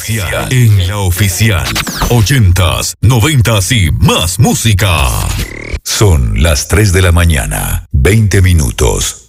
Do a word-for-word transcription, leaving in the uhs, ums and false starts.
oficial. En la oficial. Ochentas, noventas y más música. Son las tres de la mañana, veinte minutos.